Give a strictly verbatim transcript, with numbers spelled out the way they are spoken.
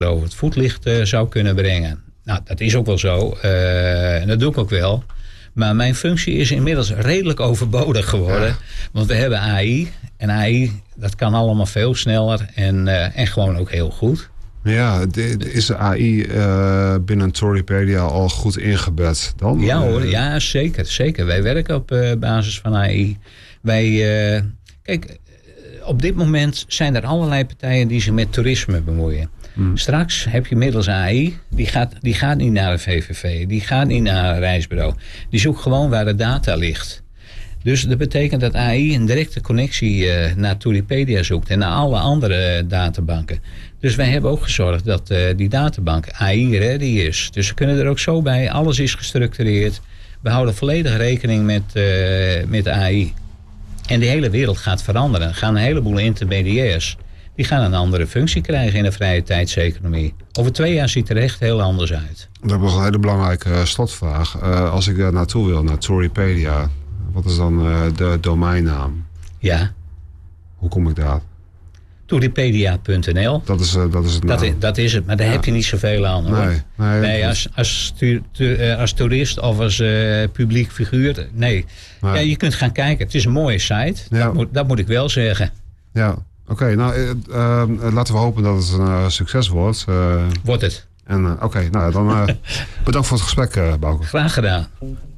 over het voetlicht uh, zou kunnen brengen. Nou, dat is ook wel zo. Uh, en dat doe ik ook wel. Maar mijn functie is inmiddels redelijk overbodig geworden. Ja. Want we hebben A I. En A I, dat kan allemaal veel sneller. En, uh, en gewoon ook heel goed. Ja, de, de, is de A I uh, binnen Torypedia al goed ingebed dan? Ja hoor, ja zeker. zeker. Wij werken op uh, basis van A I. Wij, uh, kijk, op dit moment zijn er allerlei partijen die zich met toerisme bemoeien. Hmm. Straks heb je middels A I, die gaat, die gaat niet naar de V V V, die gaat niet naar een reisbureau. Die zoekt gewoon waar de data ligt. Dus dat betekent dat A I een directe connectie uh, naar Torypedia zoekt en naar alle andere uh, databanken. Dus wij hebben ook gezorgd dat uh, die databank A I-ready is. Dus we kunnen er ook zo bij, alles is gestructureerd. We houden volledig rekening met, uh, met A I. En de hele wereld gaat veranderen. Er gaan een heleboel intermediairs. Die gaan een andere functie krijgen in de vrije tijdseconomie. Over twee jaar ziet het er echt heel anders uit. Dat is nog een hele belangrijke uh, slotvraag. Uh, als ik daar naartoe wil, naar Torypedia, wat is dan uh, de domeinnaam? Ja. Hoe kom ik daar? Torypedia punt n l. Dat is, uh, dat is het naam. Dat is, dat is het, maar daar ja. heb je niet zoveel aan. Hoor. Nee, nee, nee als, als, tu, tu, als toerist of als uh, publiek figuur, nee. nee. Ja, je kunt gaan kijken. Het is een mooie site, ja. dat, moet, dat moet ik wel zeggen. Ja, oké. Okay, nou, uh, uh, laten we hopen dat het een uh, succes wordt. Uh, wordt het. En uh, oké, okay, nou dan uh, bedankt voor het gesprek, uh, Bouke. Graag gedaan.